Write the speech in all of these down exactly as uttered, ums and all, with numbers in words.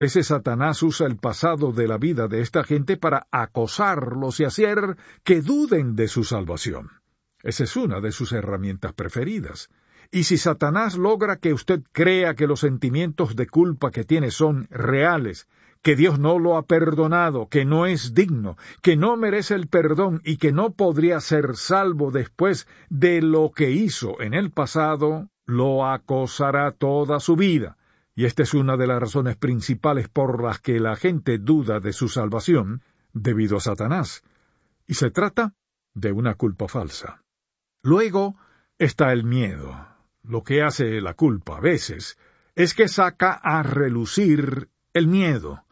Ese Satanás usa el pasado de la vida de esta gente para acosarlos y hacer que duden de su salvación. Esa es una de sus herramientas preferidas. Y si Satanás logra que usted crea que los sentimientos de culpa que tiene son reales, que Dios no lo ha perdonado, que no es digno, que no merece el perdón y que no podría ser salvo después de lo que hizo en el pasado, lo acosará toda su vida. Y esta es una de las razones principales por las que la gente duda de su salvación, debido a Satanás. Y se trata de una culpa falsa. Luego está el miedo. Lo que hace la culpa a veces es que saca a relucir el miedo.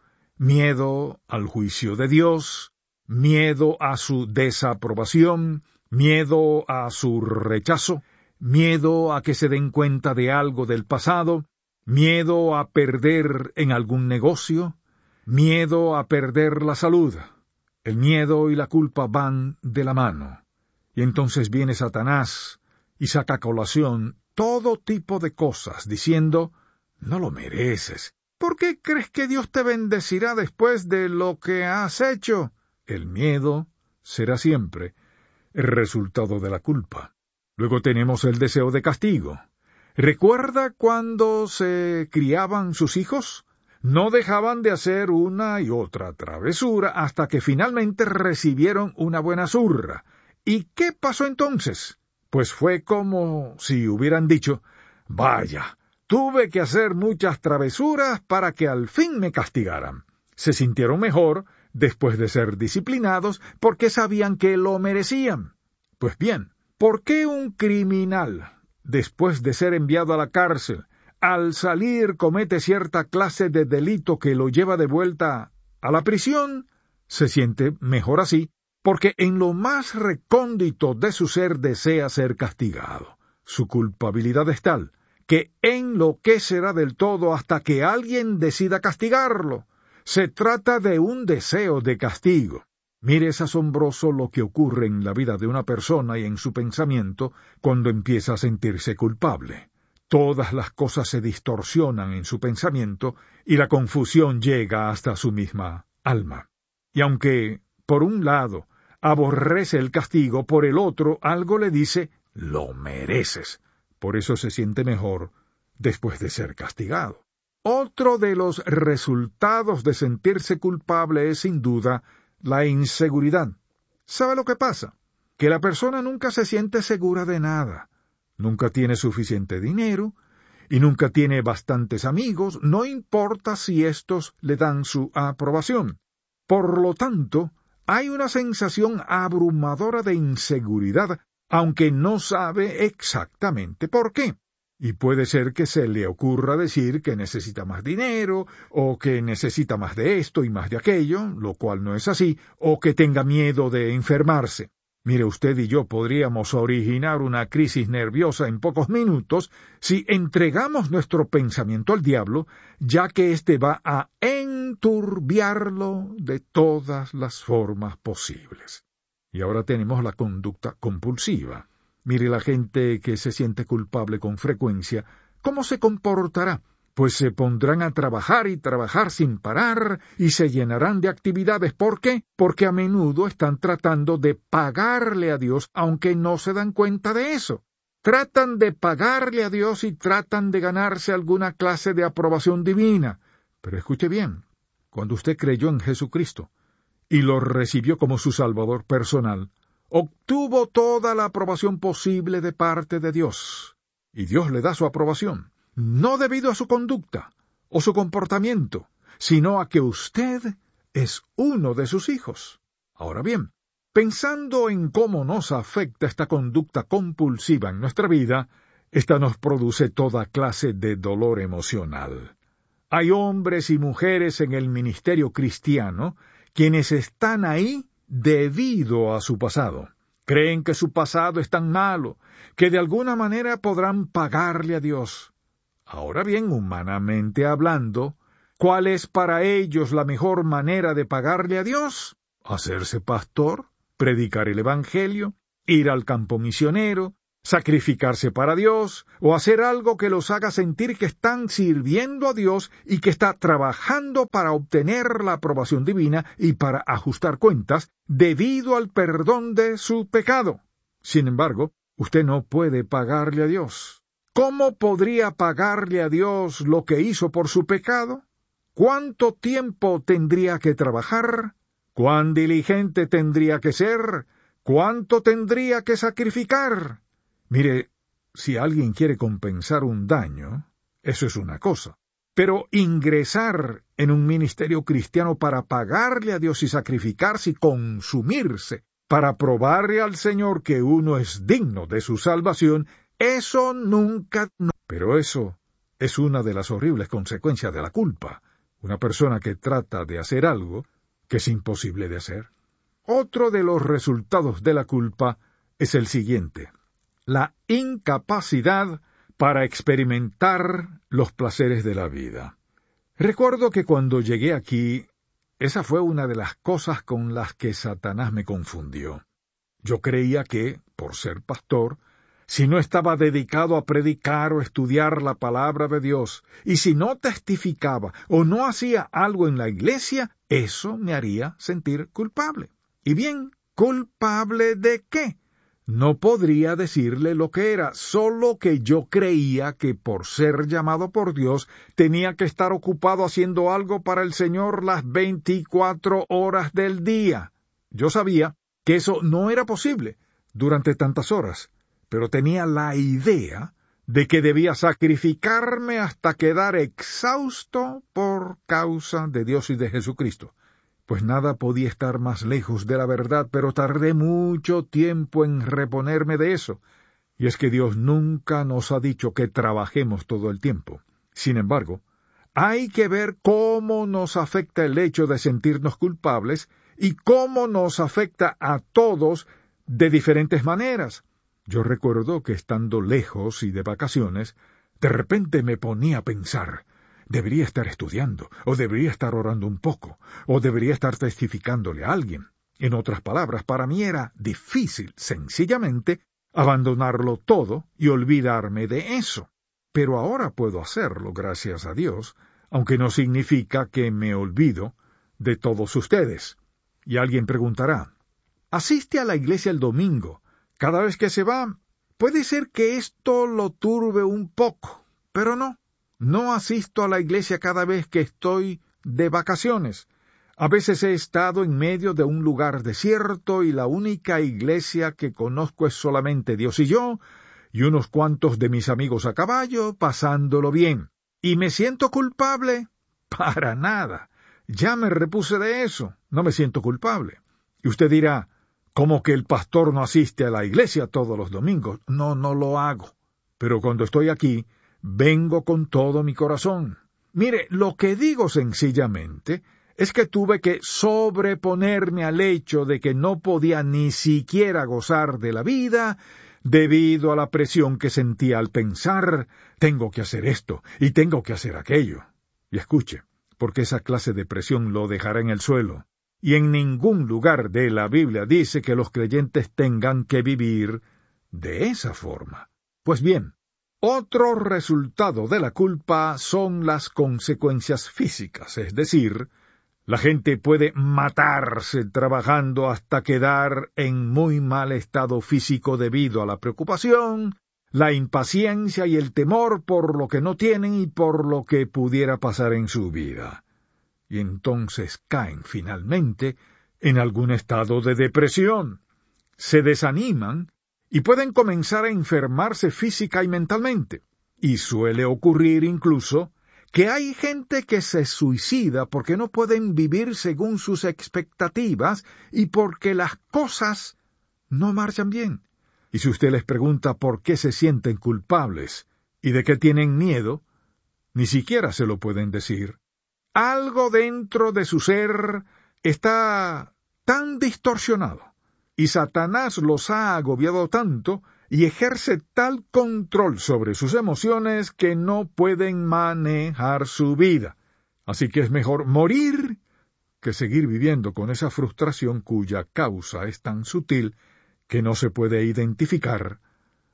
Miedo al juicio de Dios, miedo a su desaprobación, miedo a su rechazo, miedo a que se den cuenta de algo del pasado, miedo a perder en algún negocio, miedo a perder la salud. El miedo y la culpa van de la mano. Y entonces viene Satanás y saca a colación todo tipo de cosas, diciendo, no lo mereces. ¿Por qué crees que Dios te bendecirá después de lo que has hecho? El miedo será siempre el resultado de la culpa. Luego tenemos el deseo de castigo. ¿Recuerda cuando se criaban sus hijos? No dejaban de hacer una y otra travesura hasta que finalmente recibieron una buena zurra. ¿Y qué pasó entonces? Pues fue como si hubieran dicho, vaya, tuve que hacer muchas travesuras para que al fin me castigaran. Se sintieron mejor después de ser disciplinados porque sabían que lo merecían. Pues bien, ¿por qué un criminal, después de ser enviado a la cárcel, al salir comete cierta clase de delito que lo lleva de vuelta a la prisión? Se siente mejor así, porque en lo más recóndito de su ser desea ser castigado. Su culpabilidad es tal que enloquecerá del todo hasta que alguien decida castigarlo. Se trata de un deseo de castigo. Mire, es asombroso lo que ocurre en la vida de una persona y en su pensamiento cuando empieza a sentirse culpable. Todas las cosas se distorsionan en su pensamiento y la confusión llega hasta su misma alma. Y aunque, por un lado, aborrece el castigo, por el otro algo le dice, lo mereces. Por eso se siente mejor después de ser castigado. Otro de los resultados de sentirse culpable es, sin duda, la inseguridad. ¿Sabe lo que pasa? Que la persona nunca se siente segura de nada. Nunca tiene suficiente dinero y nunca tiene bastantes amigos, no importa si estos le dan su aprobación. Por lo tanto, hay una sensación abrumadora de inseguridad, aunque no sabe exactamente por qué. Y puede ser que se le ocurra decir que necesita más dinero, o que necesita más de esto y más de aquello, lo cual no es así, o que tenga miedo de enfermarse. Mire, usted y yo podríamos originar una crisis nerviosa en pocos minutos si entregamos nuestro pensamiento al diablo, ya que éste va a enturbiarlo de todas las formas posibles. Y ahora tenemos la conducta compulsiva. Mire, la gente que se siente culpable con frecuencia, ¿cómo se comportará? Pues se pondrán a trabajar y trabajar sin parar y se llenarán de actividades. ¿Por qué? Porque a menudo están tratando de pagarle a Dios, aunque no se dan cuenta de eso. Tratan de pagarle a Dios y tratan de ganarse alguna clase de aprobación divina. Pero escuche bien, cuando usted creyó en Jesucristo y lo recibió como su Salvador personal, obtuvo toda la aprobación posible de parte de Dios. Y Dios le da su aprobación, no debido a su conducta o su comportamiento, sino a que usted es uno de sus hijos. Ahora bien, pensando en cómo nos afecta esta conducta compulsiva en nuestra vida, esta nos produce toda clase de dolor emocional. Hay hombres y mujeres en el ministerio cristiano quienes están ahí debido a su pasado. Creen que su pasado es tan malo que de alguna manera podrán pagarle a Dios. Ahora bien, humanamente hablando, ¿cuál es para ellos la mejor manera de pagarle a Dios? Hacerse pastor, predicar el Evangelio, ir al campo misionero, sacrificarse para Dios o hacer algo que los haga sentir que están sirviendo a Dios y que está trabajando para obtener la aprobación divina y para ajustar cuentas debido al perdón de su pecado. Sin embargo, usted no puede pagarle a Dios. ¿Cómo podría pagarle a Dios lo que hizo por su pecado? ¿Cuánto tiempo tendría que trabajar? ¿Cuán diligente tendría que ser? ¿Cuánto tendría que sacrificar? Mire, si alguien quiere compensar un daño, eso es una cosa. Pero ingresar en un ministerio cristiano para pagarle a Dios y sacrificarse y consumirse, para probarle al Señor que uno es digno de su salvación, eso nunca... No. Pero eso es una de las horribles consecuencias de la culpa. Una persona que trata de hacer algo que es imposible de hacer. Otro de los resultados de la culpa es el siguiente: la incapacidad para experimentar los placeres de la vida. Recuerdo que cuando llegué aquí, esa fue una de las cosas con las que Satanás me confundió. Yo creía que, por ser pastor, si no estaba dedicado a predicar o estudiar la palabra de Dios, y si no testificaba o no hacía algo en la iglesia, eso me haría sentir culpable. Y bien, ¿culpable de qué? No podría decirle lo que era, solo que yo creía que por ser llamado por Dios tenía que estar ocupado haciendo algo para el Señor las veinticuatro horas del día. Yo sabía que eso no era posible durante tantas horas, pero tenía la idea de que debía sacrificarme hasta quedar exhausto por causa de Dios y de Jesucristo. Pues nada podía estar más lejos de la verdad, pero tardé mucho tiempo en reponerme de eso. Y es que Dios nunca nos ha dicho que trabajemos todo el tiempo. Sin embargo, hay que ver cómo nos afecta el hecho de sentirnos culpables y cómo nos afecta a todos de diferentes maneras. Yo recuerdo que estando lejos y de vacaciones, de repente me ponía a pensar: debería estar estudiando, o debería estar orando un poco, o debería estar testificándole a alguien. En otras palabras, para mí era difícil, sencillamente, abandonarlo todo y olvidarme de eso. Pero ahora puedo hacerlo, gracias a Dios, aunque no significa que me olvido de todos ustedes. Y alguien preguntará: ¿asiste a la iglesia el domingo cada vez que se va? Puede ser que esto lo turbe un poco, pero no. No asisto a la iglesia cada vez que estoy de vacaciones. A veces he estado en medio de un lugar desierto y la única iglesia que conozco es solamente Dios y yo, y unos cuantos de mis amigos a caballo, pasándolo bien. ¿Y me siento culpable? Para nada. Ya me repuse de eso. No me siento culpable. Y usted dirá: ¿cómo que el pastor no asiste a la iglesia todos los domingos? No, no lo hago. Pero cuando estoy aquí, vengo con todo mi corazón. Mire, lo que digo sencillamente es que tuve que sobreponerme al hecho de que no podía ni siquiera gozar de la vida debido a la presión que sentía al pensar: tengo que hacer esto y tengo que hacer aquello. Y escuche, porque esa clase de presión lo dejará en el suelo. Y en ningún lugar de la Biblia dice que los creyentes tengan que vivir de esa forma. Pues bien, otro resultado de la culpa son las consecuencias físicas, es decir, la gente puede matarse trabajando hasta quedar en muy mal estado físico debido a la preocupación, la impaciencia y el temor por lo que no tienen y por lo que pudiera pasar en su vida. Y entonces caen finalmente en algún estado de depresión, se desaniman y pueden comenzar a enfermarse física y mentalmente. Y suele ocurrir incluso que hay gente que se suicida porque no pueden vivir según sus expectativas y porque las cosas no marchan bien. Y si usted les pregunta por qué se sienten culpables y de qué tienen miedo, ni siquiera se lo pueden decir. Algo dentro de su ser está tan distorsionado, y Satanás los ha agobiado tanto y ejerce tal control sobre sus emociones que no pueden manejar su vida. Así que es mejor morir que seguir viviendo con esa frustración cuya causa es tan sutil que no se puede identificar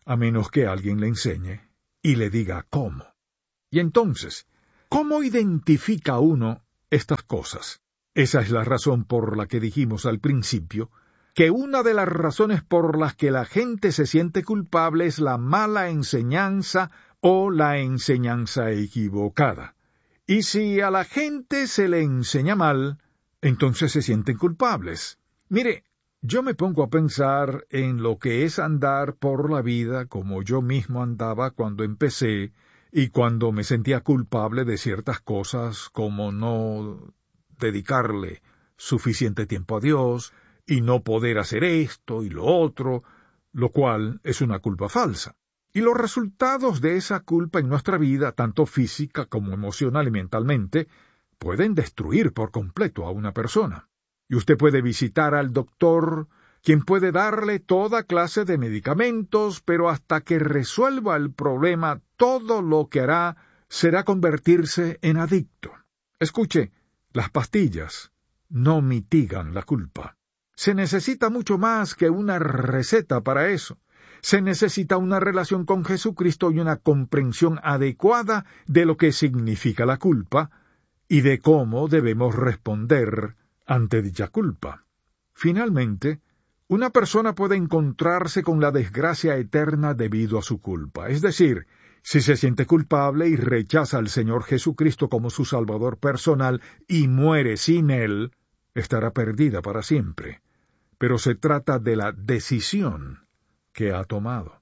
a menos que alguien le enseñe y le diga cómo. Y entonces, ¿cómo identifica uno estas cosas? Esa es la razón por la que dijimos al principio que una de las razones por las que la gente se siente culpable es la mala enseñanza o la enseñanza equivocada. Y si a la gente se le enseña mal, entonces se sienten culpables. Mire, yo me pongo a pensar en lo que es andar por la vida como yo mismo andaba cuando empecé y cuando me sentía culpable de ciertas cosas como no dedicarle suficiente tiempo a Dios y no poder hacer esto y lo otro, lo cual es una culpa falsa. Y los resultados de esa culpa en nuestra vida, tanto física como emocional y mentalmente, pueden destruir por completo a una persona. Y usted puede visitar al doctor, quien puede darle toda clase de medicamentos, pero hasta que resuelva el problema, todo lo que hará será convertirse en adicto. Escuche, las pastillas no mitigan la culpa. Se necesita mucho más que una receta para eso. Se necesita una relación con Jesucristo y una comprensión adecuada de lo que significa la culpa y de cómo debemos responder ante dicha culpa. Finalmente, una persona puede encontrarse con la desgracia eterna debido a su culpa, es decir, si se siente culpable y rechaza al Señor Jesucristo como su Salvador personal y muere sin Él, estará perdida para siempre. Pero se trata de la decisión que ha tomado.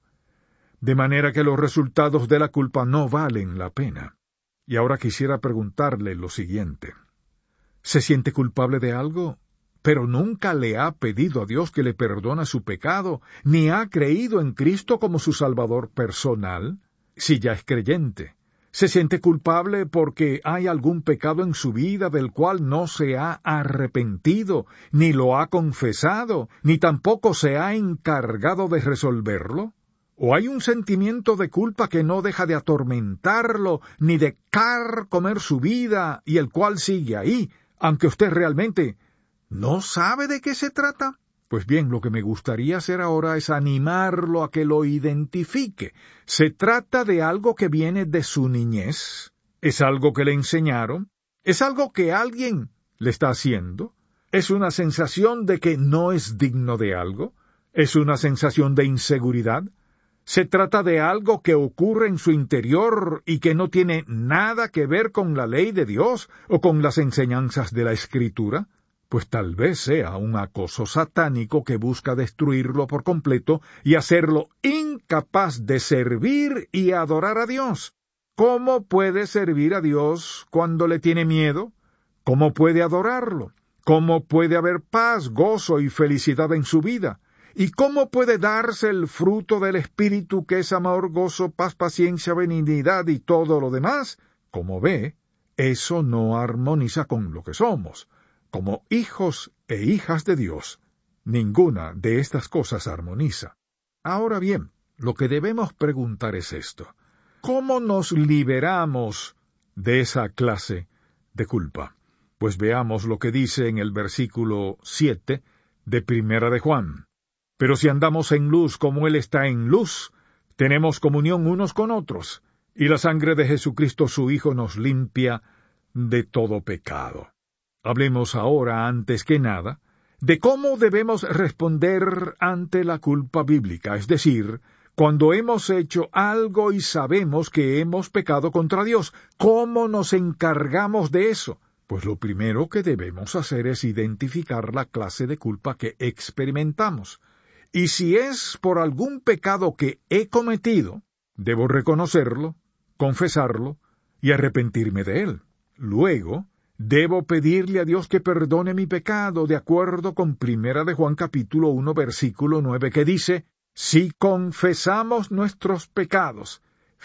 De manera que los resultados de la culpa no valen la pena. Y ahora quisiera preguntarle lo siguiente. ¿Se siente culpable de algo, pero nunca le ha pedido a Dios que le perdone su pecado, ni ha creído en Cristo como su Salvador personal? Si ya es creyente, ¿se siente culpable porque hay algún pecado en su vida del cual no se ha arrepentido, ni lo ha confesado, ni tampoco se ha encargado de resolverlo? ¿O hay un sentimiento de culpa que no deja de atormentarlo, ni de carcomer su vida, y el cual sigue ahí, aunque usted realmente no sabe de qué se trata? Pues bien, lo que me gustaría hacer ahora es animarlo a que lo identifique. ¿Se trata de algo que viene de su niñez? ¿Es algo que le enseñaron? ¿Es algo que alguien le está haciendo? ¿Es una sensación de que no es digno de algo? ¿Es una sensación de inseguridad? ¿Se trata de algo que ocurre en su interior y que no tiene nada que ver con la ley de Dios o con las enseñanzas de la Escritura? Pues tal vez sea un acoso satánico que busca destruirlo por completo y hacerlo incapaz de servir y adorar a Dios. ¿Cómo puede servir a Dios cuando le tiene miedo? ¿Cómo puede adorarlo? ¿Cómo puede haber paz, gozo y felicidad en su vida? ¿Y cómo puede darse el fruto del Espíritu, que es amor, gozo, paz, paciencia, benignidad y todo lo demás? Como ve, eso no armoniza con lo que somos. Como hijos e hijas de Dios, ninguna de estas cosas armoniza. Ahora bien, lo que debemos preguntar es esto. ¿Cómo nos liberamos de esa clase de culpa? Pues veamos lo que dice en el versículo siete de Primera de Juan. Pero si andamos en luz como Él está en luz, tenemos comunión unos con otros, y la sangre de Jesucristo su Hijo nos limpia de todo pecado. Hablemos ahora, antes que nada, de cómo debemos responder ante la culpa bíblica, es decir, cuando hemos hecho algo y sabemos que hemos pecado contra Dios. ¿Cómo nos encargamos de eso? Pues lo primero que debemos hacer es identificar la clase de culpa que experimentamos. Y si es por algún pecado que he cometido, debo reconocerlo, confesarlo y arrepentirme de él. Luego, debo pedirle a Dios que perdone mi pecado, de acuerdo con Primera de Juan capítulo uno, versículo nueve, que dice, si confesamos nuestros pecados.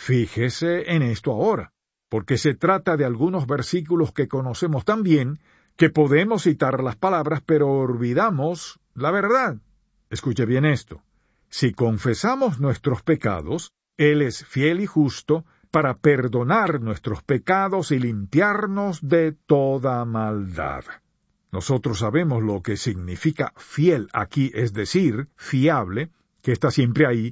Fíjese en esto ahora, porque se trata de algunos versículos que conocemos tan bien, que podemos citar las palabras, pero olvidamos la verdad. Escuche bien esto. Si confesamos nuestros pecados, Él es fiel y justo para perdonar nuestros pecados y limpiarnos de toda maldad. Nosotros sabemos lo que significa fiel aquí, es decir, fiable, que está siempre ahí,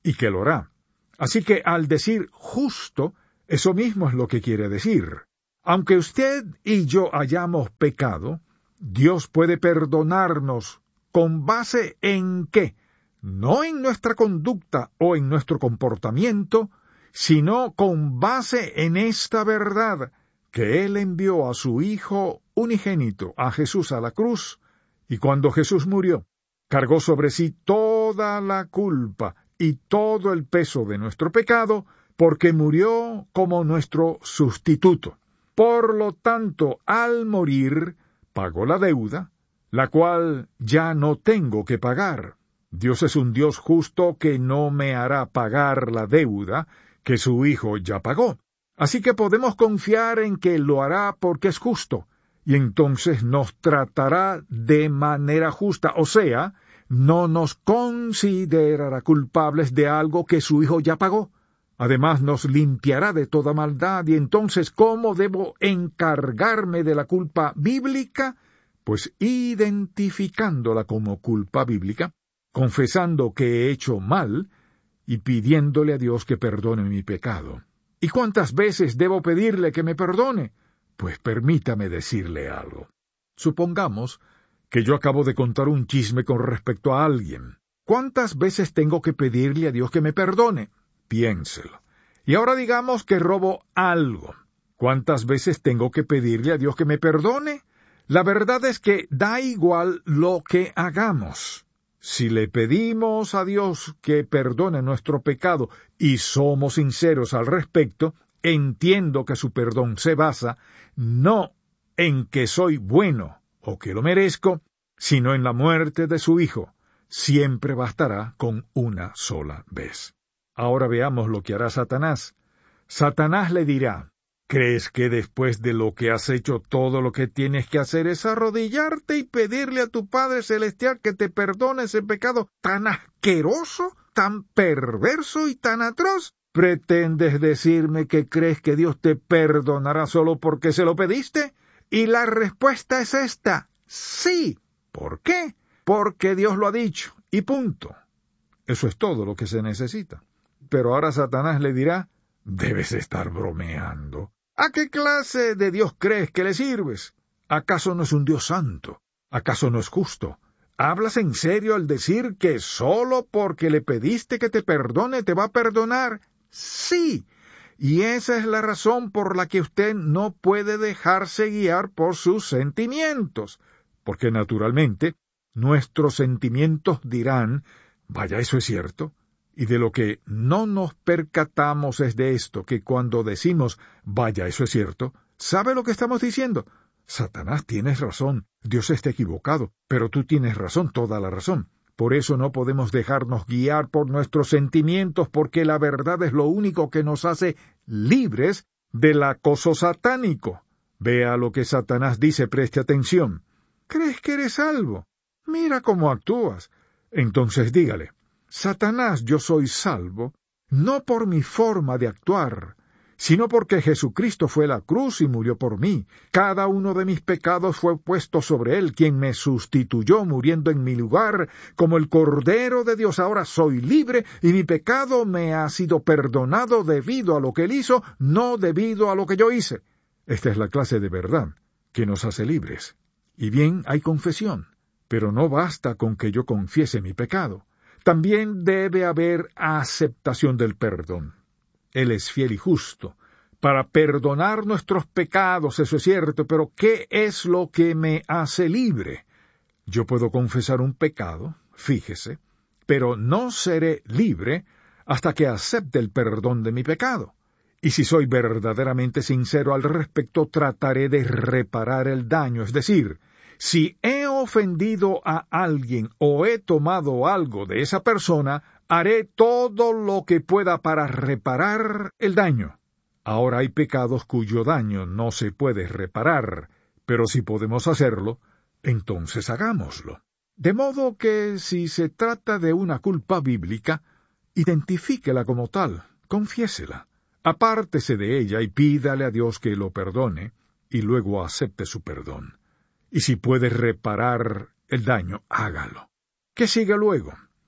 y que lo hará. Así que al decir justo, eso mismo es lo que quiere decir. Aunque usted y yo hayamos pecado, Dios puede perdonarnos ¿con base en qué? No en nuestra conducta o en nuestro comportamiento, sino con base en esta verdad, que Él envió a su Hijo unigénito, a Jesús a la cruz, y cuando Jesús murió, cargó sobre sí toda la culpa y todo el peso de nuestro pecado, porque murió como nuestro sustituto. Por lo tanto, al morir, pagó la deuda, la cual ya no tengo que pagar. Dios es un Dios justo que no me hará pagar la deuda que su Hijo ya pagó. Así que podemos confiar en que lo hará porque es justo, y entonces nos tratará de manera justa, o sea, no nos considerará culpables de algo que su Hijo ya pagó. Además nos limpiará de toda maldad, y entonces, ¿cómo debo encargarme de la culpa bíblica? Pues identificándola como culpa bíblica, confesando que he hecho mal, y pidiéndole a Dios que perdone mi pecado. ¿Y cuántas veces debo pedirle que me perdone? Pues permítame decirle algo. Supongamos que yo acabo de contar un chisme con respecto a alguien. ¿Cuántas veces tengo que pedirle a Dios que me perdone? Piénselo. Y ahora digamos que robo algo. ¿Cuántas veces tengo que pedirle a Dios que me perdone? La verdad es que da igual lo que hagamos. Si le pedimos a Dios que perdone nuestro pecado y somos sinceros al respecto, entiendo que su perdón se basa no en que soy bueno o que lo merezco, sino en la muerte de su Hijo. Siempre bastará con una sola vez. Ahora veamos lo que hará Satanás. Satanás le dirá, ¿crees que después de lo que has hecho todo lo que tienes que hacer es arrodillarte y pedirle a tu Padre Celestial que te perdone ese pecado tan asqueroso, tan perverso y tan atroz? ¿Pretendes decirme que crees que Dios te perdonará solo porque se lo pediste? Y la respuesta es esta, sí. ¿Por qué? Porque Dios lo ha dicho, y punto. Eso es todo lo que se necesita. Pero ahora Satanás le dirá, debes estar bromeando. ¿A qué clase de Dios crees que le sirves? ¿Acaso no es un Dios santo? ¿Acaso no es justo? ¿Hablas en serio al decir que solo porque le pediste que te perdone te va a perdonar? Sí. Y esa es la razón por la que usted no puede dejarse guiar por sus sentimientos. Porque naturalmente, nuestros sentimientos dirán, vaya, eso es cierto. Y de lo que no nos percatamos es de esto, que cuando decimos, vaya, eso es cierto, ¿sabe lo que estamos diciendo? Satanás, tienes razón, Dios está equivocado, pero tú tienes razón, toda la razón. Por eso no podemos dejarnos guiar por nuestros sentimientos, porque la verdad es lo único que nos hace libres del acoso satánico. Vea lo que Satanás dice, preste atención. ¿Crees que eres salvo? Mira cómo actúas. Entonces dígale, Satanás, yo soy salvo, no por mi forma de actuar, sino porque Jesucristo fue a la cruz y murió por mí. Cada uno de mis pecados fue puesto sobre él, quien me sustituyó muriendo en mi lugar. Como el Cordero de Dios ahora soy libre, y mi pecado me ha sido perdonado debido a lo que él hizo, no debido a lo que yo hice. Esta es la clase de verdad que nos hace libres. Y bien, hay confesión, pero no basta con que yo confiese mi pecado. También debe haber aceptación del perdón. Él es fiel y justo para perdonar nuestros pecados, eso es cierto, pero ¿qué es lo que me hace libre? Yo puedo confesar un pecado, fíjese, pero no seré libre hasta que acepte el perdón de mi pecado. Y si soy verdaderamente sincero al respecto, trataré de reparar el daño, es decir, si he ofendido a alguien o he tomado algo de esa persona, haré todo lo que pueda para reparar el daño. Ahora hay pecados cuyo daño no se puede reparar, pero si podemos hacerlo, entonces hagámoslo. De modo que si se trata de una culpa bíblica, identifíquela como tal, confiésela, apártese de ella y pídale a Dios que lo perdone, y luego acepte su perdón. Y si puede reparar el daño, hágalo. ¿Qué sigue luego?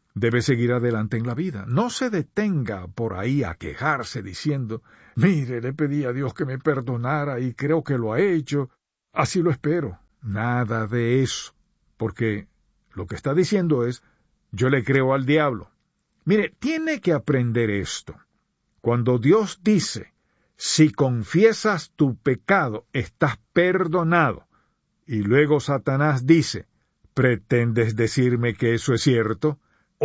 Debe seguir adelante en la vida. No se detenga por ahí a quejarse diciendo, mire, le pedí a Dios que me perdonara y creo que lo ha hecho. Así lo espero. Nada de eso. Porque lo que está diciendo es, yo le creo al diablo. Mire, tiene que aprender esto. Cuando Dios dice, si confiesas tu pecado, estás perdonado. Y luego Satanás dice, ¿pretendes decirme que eso es cierto?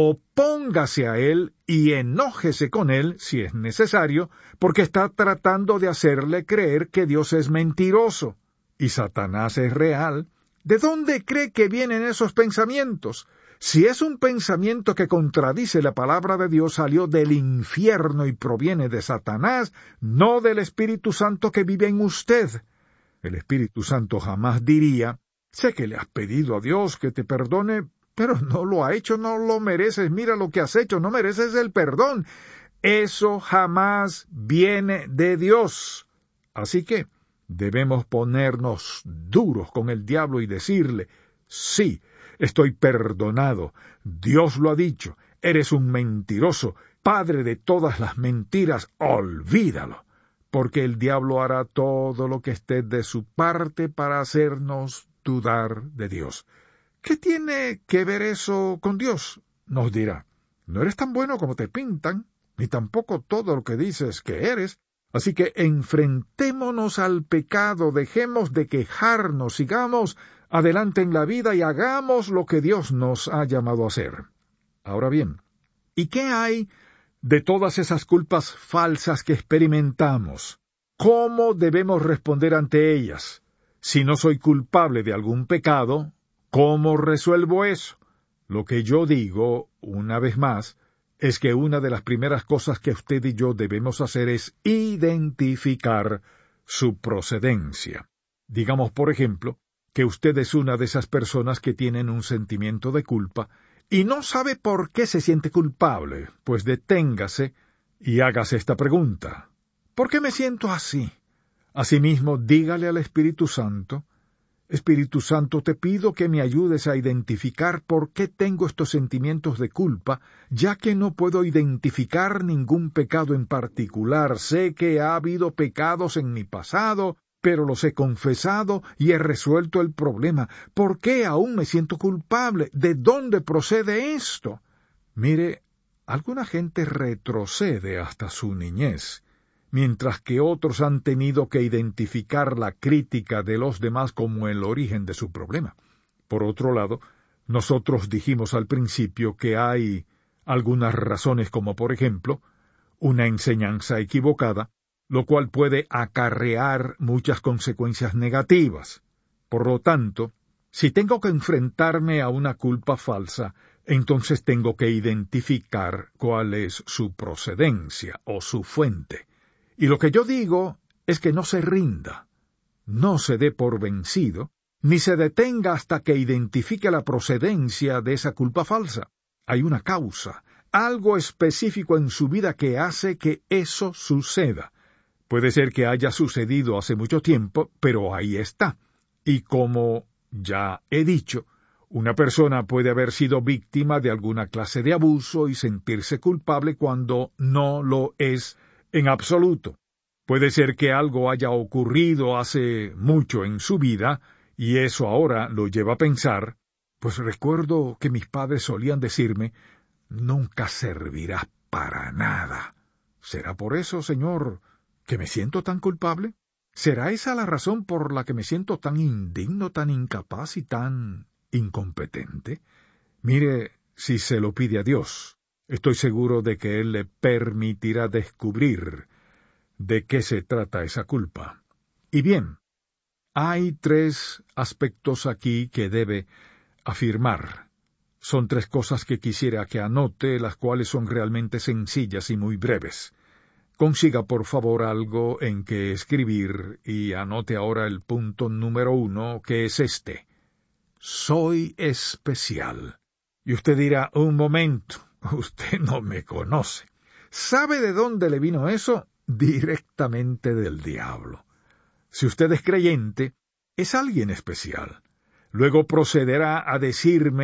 Opóngase a él y enójese con él, si es necesario, porque está tratando de hacerle creer que Dios es mentiroso. Y Satanás es real. ¿De dónde cree que vienen esos pensamientos? Si es un pensamiento que contradice la palabra de Dios, salió del infierno y proviene de Satanás, no del Espíritu Santo que vive en usted. El Espíritu Santo jamás diría, sé que le has pedido a Dios que te perdone, pero no lo ha hecho, no lo mereces, mira lo que has hecho, no mereces el perdón. Eso jamás viene de Dios. Así que debemos ponernos duros con el diablo y decirle, sí, estoy perdonado, Dios lo ha dicho, eres un mentiroso, padre de todas las mentiras, olvídalo, porque el diablo hará todo lo que esté de su parte para hacernos dudar de Dios. ¿Qué tiene que ver eso con Dios? Nos dirá, no eres tan bueno como te pintan, ni tampoco todo lo que dices que eres. Así que enfrentémonos al pecado, dejemos de quejarnos, sigamos adelante en la vida y hagamos lo que Dios nos ha llamado a hacer. Ahora bien, ¿y qué hay de todas esas culpas falsas que experimentamos? ¿Cómo debemos responder ante ellas? Si no soy culpable de algún pecado, ¿cómo resuelvo eso? Lo que yo digo, una vez más, es que una de las primeras cosas que usted y yo debemos hacer es identificar su procedencia. Digamos, por ejemplo, que usted es una de esas personas que tienen un sentimiento de culpa y no sabe por qué se siente culpable, pues deténgase y hágase esta pregunta. ¿Por qué me siento así? Asimismo, dígale al Espíritu Santo, Espíritu Santo, te pido que me ayudes a identificar por qué tengo estos sentimientos de culpa, ya que no puedo identificar ningún pecado en particular. Sé que ha habido pecados en mi pasado, pero los he confesado y he resuelto el problema. ¿Por qué aún me siento culpable? ¿De dónde procede esto? Mire, alguna gente retrocede hasta su niñez, mientras que otros han tenido que identificar la crítica de los demás como el origen de su problema. Por otro lado, nosotros dijimos al principio que hay algunas razones como, por ejemplo, una enseñanza equivocada, lo cual puede acarrear muchas consecuencias negativas. Por lo tanto, si tengo que enfrentarme a una culpa falsa, entonces tengo que identificar cuál es su procedencia o su fuente. Y lo que yo digo es que no se rinda, no se dé por vencido, ni se detenga hasta que identifique la procedencia de esa culpa falsa. Hay una causa, algo específico en su vida que hace que eso suceda. Puede ser que haya sucedido hace mucho tiempo, pero ahí está. Y como ya he dicho, una persona puede haber sido víctima de alguna clase de abuso y sentirse culpable cuando no lo es en absoluto. Puede ser que algo haya ocurrido hace mucho en su vida, y eso ahora lo lleva a pensar, pues recuerdo que mis padres solían decirme, nunca servirás para nada. ¿Será por eso, Señor, que me siento tan culpable? ¿Será esa la razón por la que me siento tan indigno, tan incapaz y tan incompetente? Mire, si se lo pide a Dios, estoy seguro de que Él le permitirá descubrir de qué se trata esa culpa. Y bien, hay tres aspectos aquí que debe afirmar. Son tres cosas que quisiera que anote, las cuales son realmente sencillas y muy breves. Consiga, por favor, algo en que escribir y anote ahora el punto número uno, que es este. Soy especial. Y usted dirá, un momento, usted no me conoce. ¿Sabe de dónde le vino eso? Directamente del diablo. Si usted es creyente, es alguien especial. Luego procederá a decirme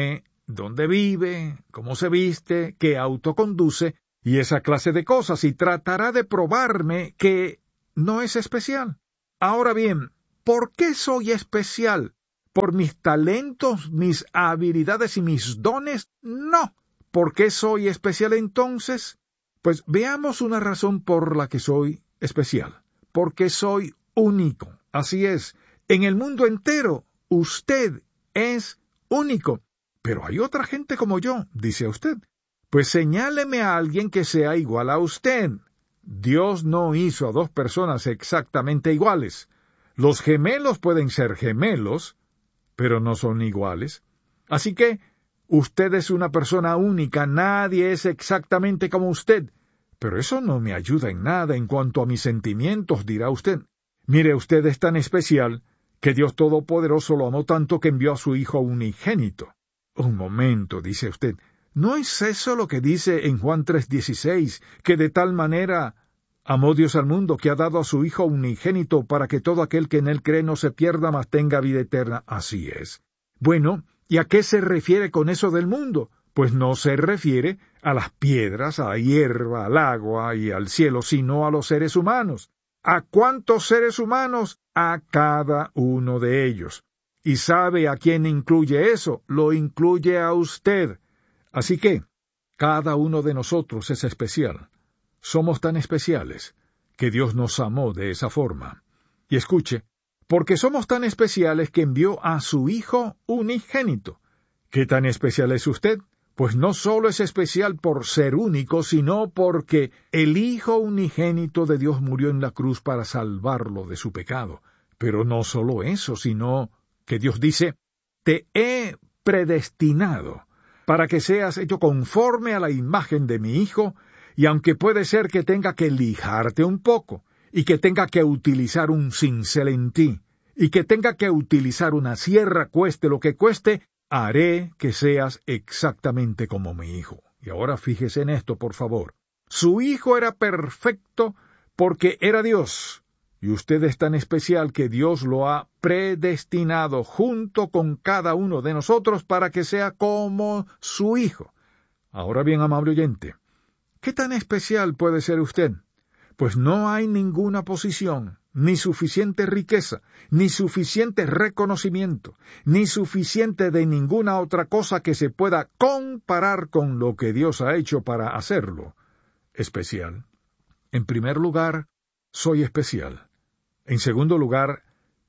dónde vive, cómo se viste, qué auto conduce, y esa clase de cosas, y tratará de probarme que no es especial. Ahora bien, ¿por qué soy especial? ¿Por mis talentos, mis habilidades y mis dones? No. ¿Por qué soy especial entonces? Pues veamos una razón por la que soy especial. Porque soy único. Así es. En el mundo entero, usted es único. Pero hay otra gente como yo, dice usted. Pues señáleme a alguien que sea igual a usted. Dios no hizo a dos personas exactamente iguales. Los gemelos pueden ser gemelos, pero no son iguales. Así que usted es una persona única, nadie es exactamente como usted. Pero eso no me ayuda en nada en cuanto a mis sentimientos, dirá usted. Mire, usted es tan especial que Dios Todopoderoso lo amó tanto que envió a su Hijo unigénito. Un momento, dice usted, ¿no es eso lo que dice en Juan tres dieciséis, que de tal manera amó Dios al mundo que ha dado a su Hijo unigénito para que todo aquel que en él cree no se pierda, mas tenga vida eterna? Así es. Bueno, ¿y a qué se refiere con eso del mundo? Pues no se refiere a las piedras, a la hierba, al agua y al cielo, sino a los seres humanos. ¿A cuántos seres humanos? A cada uno de ellos. ¿Y sabe a quién incluye eso? Lo incluye a usted. Así que, cada uno de nosotros es especial. Somos tan especiales que Dios nos amó de esa forma. Y escuche, porque somos tan especiales que envió a su Hijo unigénito. ¿Qué tan especial es usted? Pues no solo es especial por ser único, sino porque el Hijo unigénito de Dios murió en la cruz para salvarlo de su pecado. Pero no solo eso, sino que Dios dice, te he predestinado para que seas hecho conforme a la imagen de mi Hijo, y aunque puede ser que tenga que lijarte un poco, y que tenga que utilizar un cincel en ti, y que tenga que utilizar una sierra, cueste lo que cueste, haré que seas exactamente como mi Hijo. Y ahora fíjese en esto, por favor. Su Hijo era perfecto porque era Dios, y usted es tan especial que Dios lo ha predestinado junto con cada uno de nosotros para que sea como su Hijo. Ahora bien, amable oyente, ¿qué tan especial puede ser usted? Pues no hay ninguna posición, ni suficiente riqueza, ni suficiente reconocimiento, ni suficiente de ninguna otra cosa que se pueda comparar con lo que Dios ha hecho para hacerlo especial. En primer lugar, soy especial. En segundo lugar,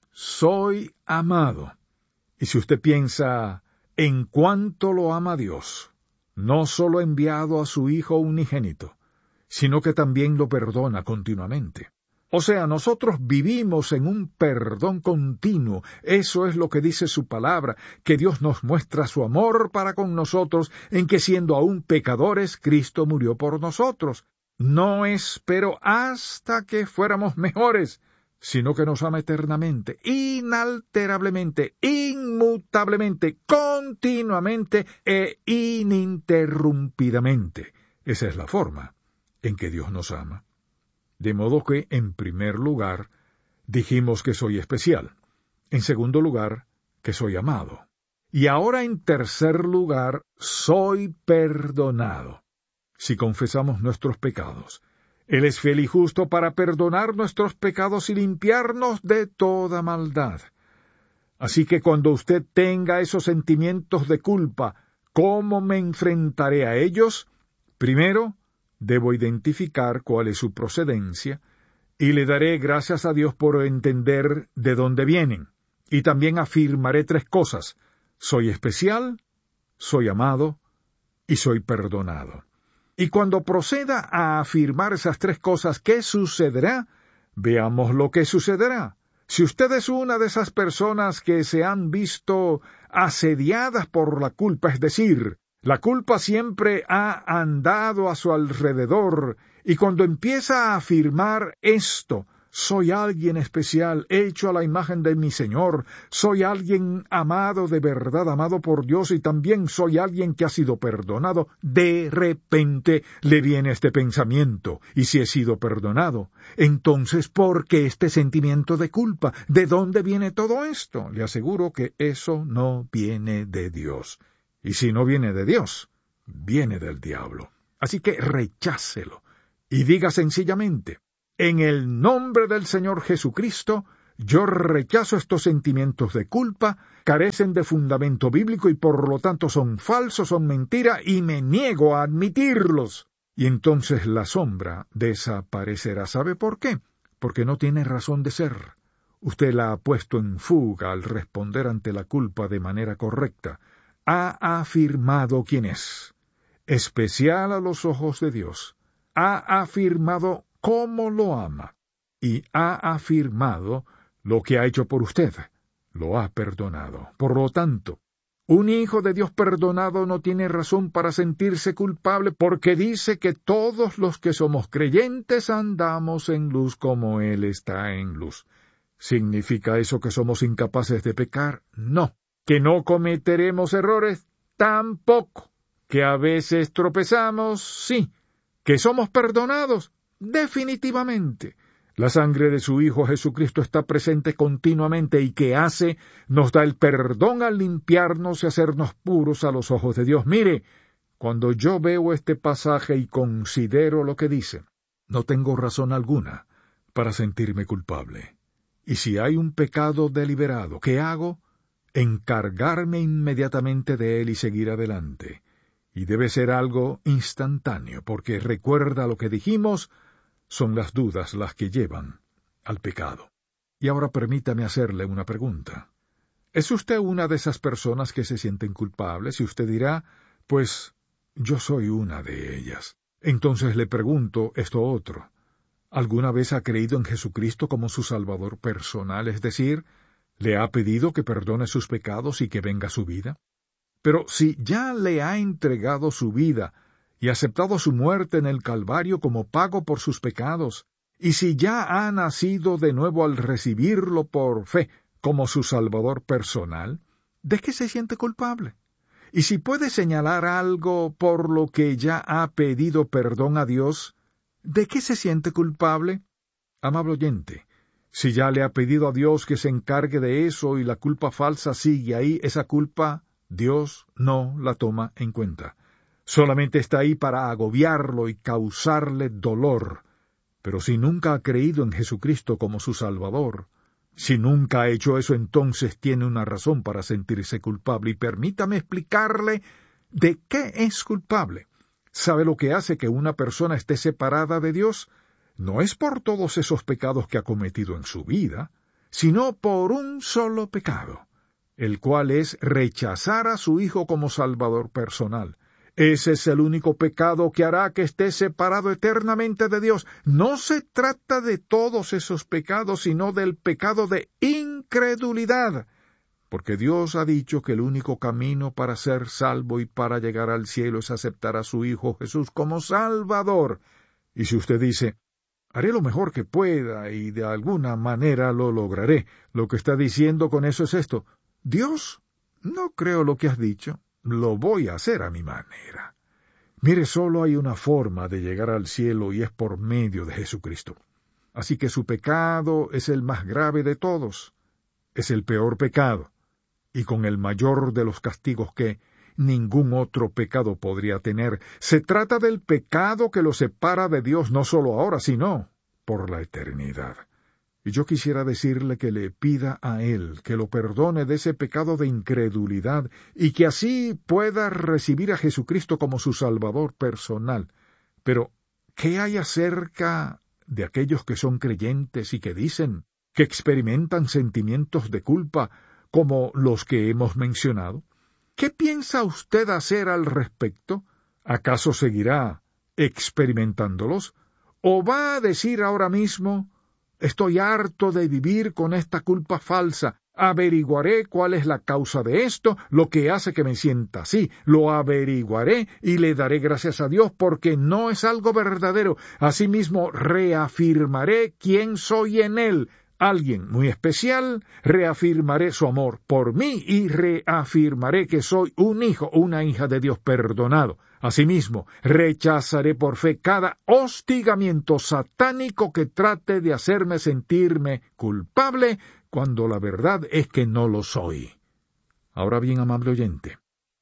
soy amado. Y si usted piensa en cuánto lo ama Dios, no solo ha enviado a su Hijo unigénito, sino que también lo perdona continuamente. O sea, nosotros vivimos en un perdón continuo. Eso es lo que dice su palabra, que Dios nos muestra su amor para con nosotros, en que siendo aún pecadores, Cristo murió por nosotros. No esperó hasta que fuéramos mejores, sino que nos ama eternamente, inalterablemente, inmutablemente, continuamente e ininterrumpidamente. Esa es la forma en que Dios nos ama. De modo que, en primer lugar, dijimos que soy especial. En segundo lugar, que soy amado. Y ahora, en tercer lugar, soy perdonado. Si confesamos nuestros pecados, Él es fiel y justo para perdonar nuestros pecados y limpiarnos de toda maldad. Así que cuando usted tenga esos sentimientos de culpa, ¿cómo me enfrentaré a ellos? Primero, debo identificar cuál es su procedencia, y le daré gracias a Dios por entender de dónde vienen. Y también afirmaré tres cosas: soy especial, soy amado y soy perdonado. Y cuando proceda a afirmar esas tres cosas, ¿qué sucederá? Veamos lo que sucederá. Si usted es una de esas personas que se han visto asediadas por la culpa, es decir, la culpa siempre ha andado a su alrededor, y cuando empieza a afirmar esto, soy alguien especial, hecho a la imagen de mi Señor, soy alguien amado de verdad, amado por Dios, y también soy alguien que ha sido perdonado, de repente le viene este pensamiento: y si he sido perdonado, entonces ¿por qué este sentimiento de culpa? ¿De dónde viene todo esto? Le aseguro que eso no viene de Dios. Y si no viene de Dios, viene del diablo. Así que rechácelo y diga sencillamente: en el nombre del Señor Jesucristo, yo rechazo estos sentimientos de culpa, carecen de fundamento bíblico y por lo tanto son falsos, son mentira, y me niego a admitirlos. Y entonces la sombra desaparecerá. ¿Sabe por qué? Porque no tiene razón de ser. Usted la ha puesto en fuga al responder ante la culpa de manera correcta. Ha afirmado quién es, especial a los ojos de Dios. Ha afirmado cómo lo ama. Y ha afirmado lo que ha hecho por usted. Lo ha perdonado. Por lo tanto, un hijo de Dios perdonado no tiene razón para sentirse culpable porque dice que todos los que somos creyentes andamos en luz como Él está en luz. ¿Significa eso que somos incapaces de pecar? No. ¿Que no cometeremos errores? Tampoco. ¿Que a veces tropezamos? Sí. ¿Que somos perdonados? Definitivamente. La sangre de su Hijo Jesucristo está presente continuamente y que hace, nos da el perdón al limpiarnos y hacernos puros a los ojos de Dios. Mire, cuando yo veo este pasaje y considero lo que dice, no tengo razón alguna para sentirme culpable. Y si hay un pecado deliberado, ¿qué hago? Encargarme inmediatamente de él y seguir adelante. Y debe ser algo instantáneo, porque recuerda lo que dijimos, son las dudas las que llevan al pecado. Y ahora permítame hacerle una pregunta. ¿Es usted una de esas personas que se sienten culpables? Y usted dirá, pues yo soy una de ellas. Entonces le pregunto esto otro. ¿Alguna vez ha creído en Jesucristo como su Salvador personal? Es decir, ¿le ha pedido que perdone sus pecados y que venga a su vida? Pero si ya le ha entregado su vida y aceptado su muerte en el Calvario como pago por sus pecados, y si ya ha nacido de nuevo al recibirlo por fe como su Salvador personal, ¿de qué se siente culpable? Y si puede señalar algo por lo que ya ha pedido perdón a Dios, ¿de qué se siente culpable? Amable oyente, si ya le ha pedido a Dios que se encargue de eso y la culpa falsa sigue ahí, esa culpa Dios no la toma en cuenta. Solamente está ahí para agobiarlo y causarle dolor. Pero si nunca ha creído en Jesucristo como su Salvador, si nunca ha hecho eso, entonces tiene una razón para sentirse culpable. Y permítame explicarle de qué es culpable. ¿Sabe lo que hace que una persona esté separada de Dios? No es por todos esos pecados que ha cometido en su vida, sino por un solo pecado, el cual es rechazar a su Hijo como Salvador personal. Ese es el único pecado que hará que esté separado eternamente de Dios. No se trata de todos esos pecados, sino del pecado de incredulidad. Porque Dios ha dicho que el único camino para ser salvo y para llegar al cielo es aceptar a su Hijo Jesús como Salvador. Y si usted dice, haré lo mejor que pueda y de alguna manera lo lograré, lo que está diciendo con eso es esto: Dios, no creo lo que has dicho. Lo voy a hacer a mi manera. Mire, solo hay una forma de llegar al cielo y es por medio de Jesucristo. Así que su pecado es el más grave de todos. Es el peor pecado, y con el mayor de los castigos que ningún otro pecado podría tener. Se trata del pecado que lo separa de Dios no solo ahora, sino por la eternidad. Y yo quisiera decirle que le pida a Él que lo perdone de ese pecado de incredulidad y que así pueda recibir a Jesucristo como su Salvador personal. Pero, ¿qué hay acerca de aquellos que son creyentes y que dicen que experimentan sentimientos de culpa como los que hemos mencionado? ¿Qué piensa usted hacer al respecto? ¿Acaso seguirá experimentándolos? ¿O va a decir ahora mismo: estoy harto de vivir con esta culpa falsa, averiguaré cuál es la causa de esto, lo que hace que me sienta así, lo averiguaré y le daré gracias a Dios porque no es algo verdadero. Asimismo, reafirmaré quién soy en Él, alguien muy especial, reafirmaré su amor por mí y reafirmaré que soy un hijo o una hija de Dios perdonado. Asimismo, rechazaré por fe cada hostigamiento satánico que trate de hacerme sentirme culpable cuando la verdad es que no lo soy. Ahora bien, amable oyente,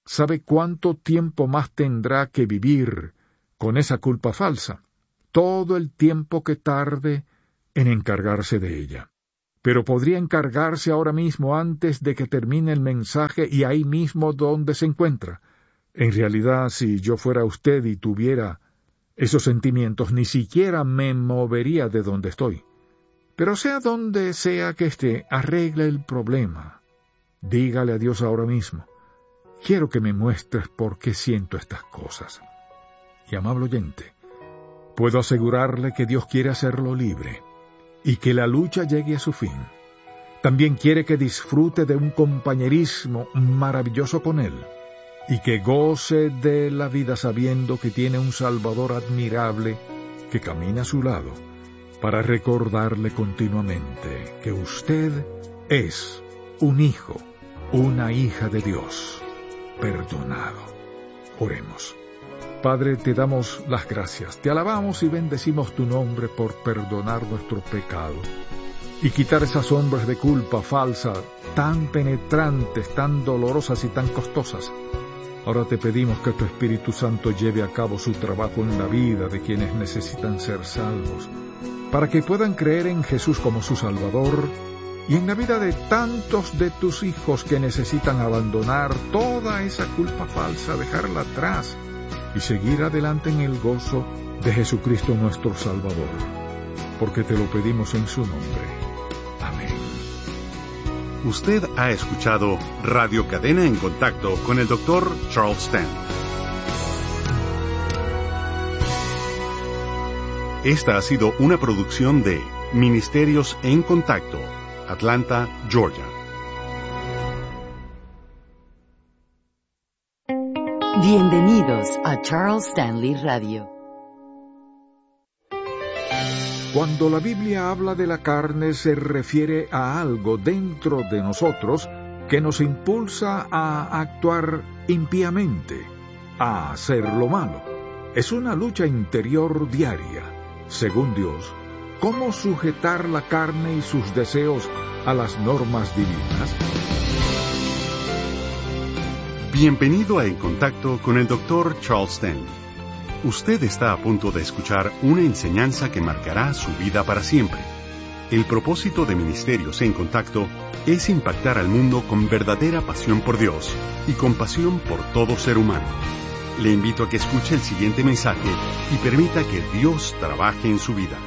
¿sabe cuánto tiempo más tendrá que vivir con esa culpa falsa? Todo el tiempo que tarde en encargarse de ella. Pero podría encargarse ahora mismo antes de que termine el mensaje y ahí mismo donde se encuentra. En realidad, si yo fuera usted y tuviera esos sentimientos, ni siquiera me movería de donde estoy. Pero sea donde sea que esté, arregle el problema. Dígale a Dios ahora mismo: quiero que me muestres por qué siento estas cosas. Y amable oyente, puedo asegurarle que Dios quiere hacerlo libre y que la lucha llegue a su fin. También quiere que disfrute de un compañerismo maravilloso con Él y que goce de la vida sabiendo que tiene un Salvador admirable que camina a su lado para recordarle continuamente que usted es un hijo, una hija de Dios, perdonado. Oremos. Padre, te damos las gracias, te alabamos y bendecimos tu nombre por perdonar nuestro pecado y quitar esas sombras de culpa falsa, tan penetrantes, tan dolorosas y tan costosas. Ahora te pedimos que tu Espíritu Santo lleve a cabo su trabajo en la vida de quienes necesitan ser salvos, para que puedan creer en Jesús como su Salvador, y en la vida de tantos de tus hijos que necesitan abandonar toda esa culpa falsa, dejarla atrás, y seguir adelante en el gozo de Jesucristo nuestro Salvador, porque te lo pedimos en su nombre. Amén. Usted ha escuchado Radio Cadena en Contacto con el doctor Charles Stanley. Esta ha sido una producción de Ministerios en Contacto, Atlanta, Georgia. Bienvenidos a Charles Stanley Radio. Cuando la Biblia habla de la carne, se refiere a algo dentro de nosotros que nos impulsa a actuar impíamente, a hacer lo malo. Es una lucha interior diaria. Según Dios, ¿cómo sujetar la carne y sus deseos a las normas divinas? Bienvenido a En Contacto con el doctor Charles Stanley. Usted está a punto de escuchar una enseñanza que marcará su vida para siempre. El propósito de Ministerios en Contacto es impactar al mundo con verdadera pasión por Dios y compasión por todo ser humano. Le invito a que escuche el siguiente mensaje y permita que Dios trabaje en su vida.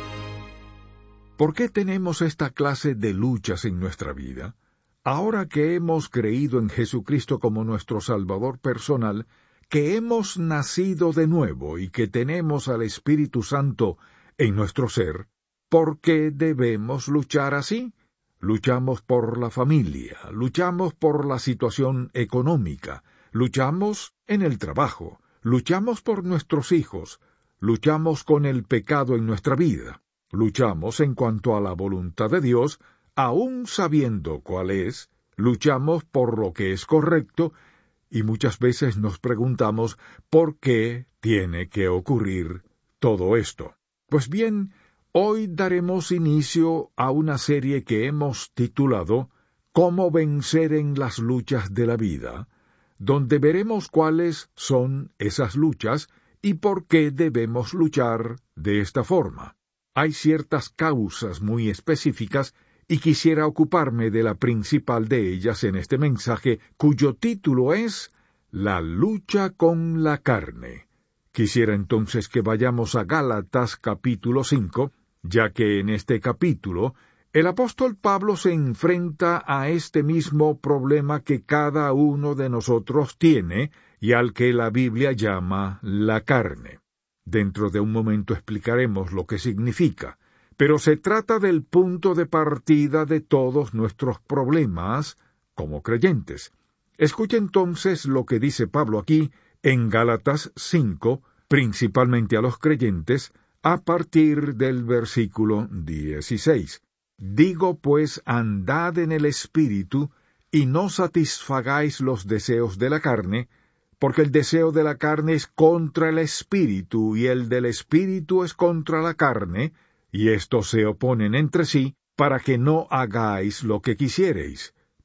¿Por qué tenemos esta clase de luchas en nuestra vida? Ahora que hemos creído en Jesucristo como nuestro Salvador personal, que hemos nacido de nuevo y que tenemos al Espíritu Santo en nuestro ser, ¿por qué debemos luchar así? Luchamos por la familia, luchamos por la situación económica, luchamos en el trabajo, luchamos por nuestros hijos, luchamos con el pecado en nuestra vida, luchamos en cuanto a la voluntad de Dios, aún sabiendo cuál es, luchamos por lo que es correcto, y muchas veces nos preguntamos ¿por qué tiene que ocurrir todo esto? Pues bien, hoy daremos inicio a una serie que hemos titulado «Cómo vencer en las luchas de la vida», donde veremos cuáles son esas luchas y por qué debemos luchar de esta forma. Hay ciertas causas muy específicas y quisiera ocuparme de la principal de ellas en este mensaje, cuyo título es «La lucha con la carne». Quisiera entonces que vayamos a Gálatas capítulo cinco, ya que en este capítulo el apóstol Pablo se enfrenta a este mismo problema que cada uno de nosotros tiene y al que la Biblia llama la carne. Dentro de un momento explicaremos lo que significa, pero se trata del punto de partida de todos nuestros problemas como creyentes. Escuche entonces lo que dice Pablo aquí en Gálatas cinco, principalmente a los creyentes, a partir del versículo dieciséis. Digo pues, andad en el Espíritu, y no satisfagáis los deseos de la carne, porque el deseo de la carne es contra el Espíritu, y el del Espíritu es contra la carne, y estos se oponen entre sí, para que no hagáis lo que quisiereis.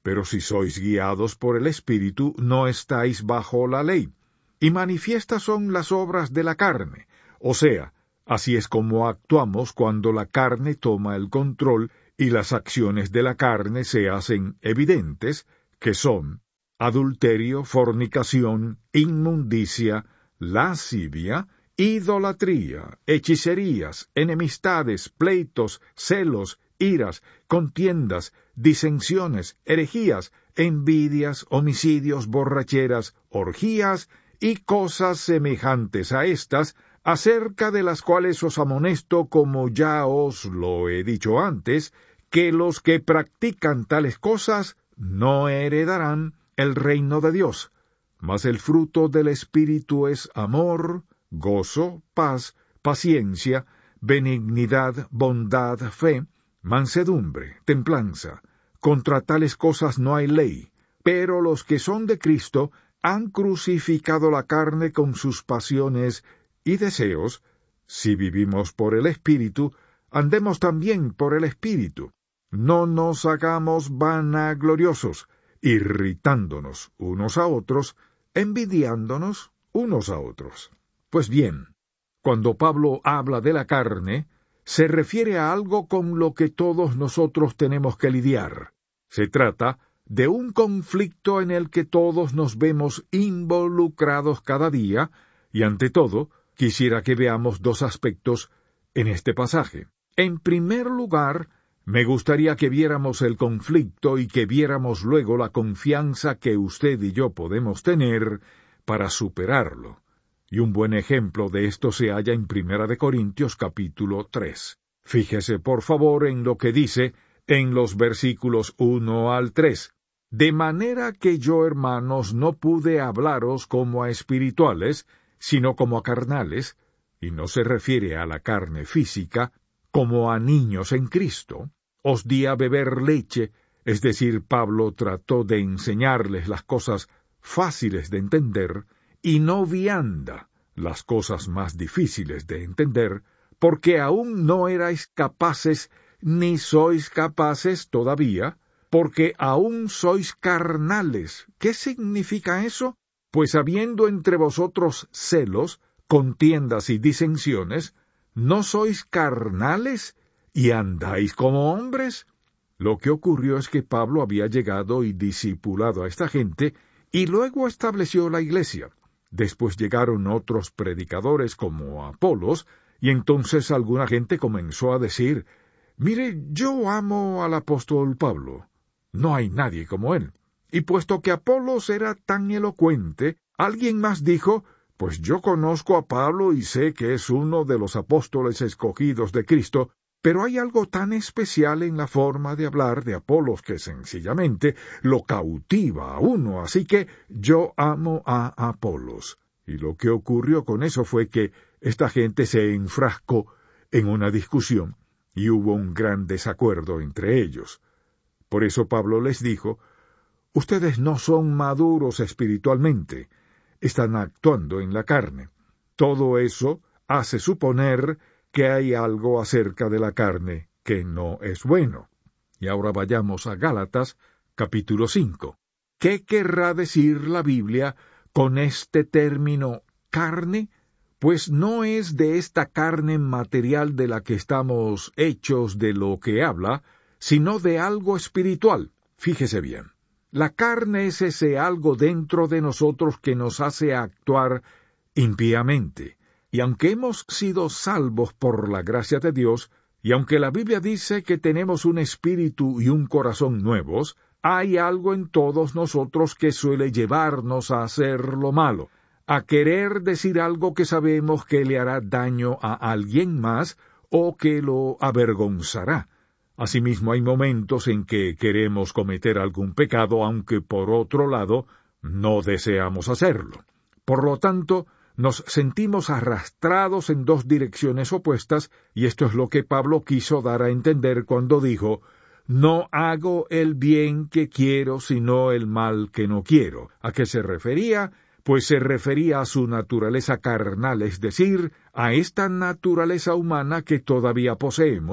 Pero si sois guiados por el Espíritu, no estáis bajo la ley. Y manifiestas son las obras de la carne, o sea, así es como actuamos cuando la carne toma el control y las acciones de la carne se hacen evidentes, que son adulterio, fornicación, inmundicia, lascivia, idolatría, hechicerías, enemistades, pleitos, celos, iras, contiendas, disensiones, herejías, envidias, homicidios, borracheras, orgías y cosas semejantes a estas, acerca de las cuales os amonesto, como ya os lo he dicho antes, que los que practican tales cosas no heredarán el reino de Dios. Mas el fruto del Espíritu es amor, gozo, paz, paciencia, benignidad, bondad, fe, mansedumbre, templanza. Contra tales cosas no hay ley, pero los que son de Cristo han crucificado la carne con sus pasiones y deseos. Si vivimos por el Espíritu, andemos también por el Espíritu. No nos hagamos vanagloriosos, irritándonos unos a otros, envidiándonos unos a otros. Pues bien, cuando Pablo habla de la carne, se refiere a algo con lo que todos nosotros tenemos que lidiar. Se trata de un conflicto en el que todos nos vemos involucrados cada día, y ante todo, quisiera que veamos dos aspectos en este pasaje. En primer lugar, me gustaría que viéramos el conflicto y que viéramos luego la confianza que usted y yo podemos tener para superarlo. Y un buen ejemplo de esto se halla en Primera de Corintios capítulo tres. Fíjese por favor en lo que dice en los versículos uno al tres. De manera que yo, hermanos, no pude hablaros como a espirituales, sino como a carnales, y no se refiere a la carne física, como a niños en Cristo. Os di a beber leche, es decir, Pablo trató de enseñarles las cosas fáciles de entender, y no vianda, las cosas más difíciles de entender, porque aún no erais capaces, ni sois capaces todavía, porque aún sois carnales. ¿Qué significa eso? Pues habiendo entre vosotros celos, contiendas y disensiones, ¿no sois carnales y andáis como hombres? Lo que ocurrió es que Pablo había llegado y discipulado a esta gente, y luego estableció la iglesia. Después llegaron otros predicadores como Apolos, y entonces alguna gente comenzó a decir, «Mire, yo amo al apóstol Pablo. No hay nadie como él». Y puesto que Apolos era tan elocuente, alguien más dijo, «Pues yo conozco a Pablo y sé que es uno de los apóstoles escogidos de Cristo, pero hay algo tan especial en la forma de hablar de Apolos que sencillamente lo cautiva a uno, así que yo amo a Apolos». Y lo que ocurrió con eso fue que esta gente se enfrascó en una discusión y hubo un gran desacuerdo entre ellos. Por eso Pablo les dijo, «Ustedes no son maduros espiritualmente, están actuando en la carne. Todo eso hace suponer que hay algo acerca de la carne que no es bueno». Y ahora vayamos a Gálatas, capítulo cinco. ¿Qué querrá decir la Biblia con este término carne? Pues no es de esta carne material de la que estamos hechos de lo que habla, sino de algo espiritual. Fíjese bien. La carne es ese algo dentro de nosotros que nos hace actuar impíamente. Y aunque hemos sido salvos por la gracia de Dios, y aunque la Biblia dice que tenemos un espíritu y un corazón nuevos, hay algo en todos nosotros que suele llevarnos a hacer lo malo, a querer decir algo que sabemos que le hará daño a alguien más o que lo avergonzará. Asimismo, hay momentos en que queremos cometer algún pecado, aunque por otro lado no deseamos hacerlo. Por lo tanto, nos sentimos arrastrados en dos direcciones opuestas, y esto es lo que Pablo quiso dar a entender cuando dijo, «No hago el bien que quiero, sino el mal que no quiero». ¿A qué se refería? Pues se refería a su naturaleza carnal, es decir, a esta naturaleza humana que todavía poseemos,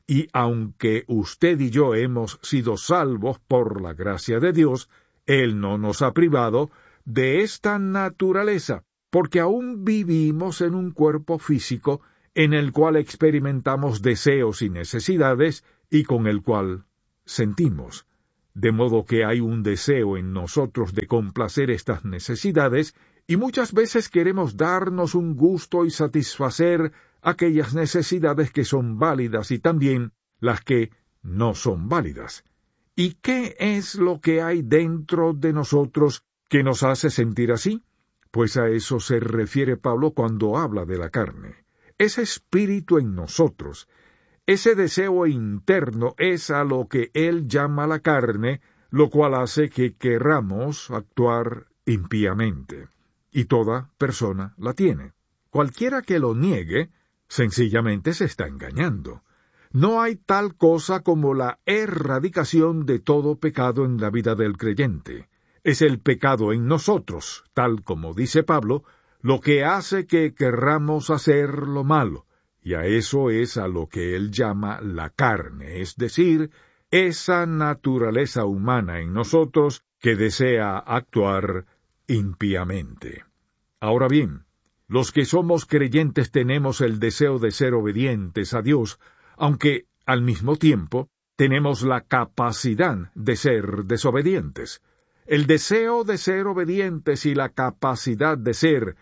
y aunque usted y yo hemos sido salvos por la gracia de Dios, Él no nos ha privado de esta naturaleza, porque aún vivimos en un cuerpo físico en el cual experimentamos deseos y necesidades y con el cual sentimos. De modo que hay un deseo en nosotros de complacer estas necesidades, y muchas veces queremos darnos un gusto y satisfacer aquellas necesidades que son válidas y también las que no son válidas. ¿Y qué es lo que hay dentro de nosotros que nos hace sentir así? Pues a eso se refiere Pablo cuando habla de la carne. Ese espíritu en nosotros, ese deseo interno es a lo que él llama la carne, lo cual hace que querramos actuar impíamente. Y toda persona la tiene. Cualquiera que lo niegue, sencillamente se está engañando. No hay tal cosa como la erradicación de todo pecado en la vida del creyente. Es el pecado en nosotros, tal como dice Pablo, lo que hace que querramos hacer lo malo, y a eso es a lo que él llama la carne, es decir, esa naturaleza humana en nosotros que desea actuar impíamente. Ahora bien, los que somos creyentes tenemos el deseo de ser obedientes a Dios, aunque al mismo tiempo tenemos la capacidad de ser desobedientes. El deseo de ser obedientes y la capacidad de ser